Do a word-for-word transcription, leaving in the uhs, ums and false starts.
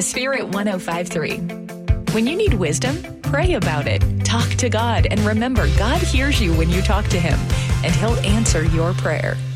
Spirit one oh five point three. When you need wisdom, pray about it. Talk to God, and remember, God hears you when you talk to Him, and He'll answer your prayer.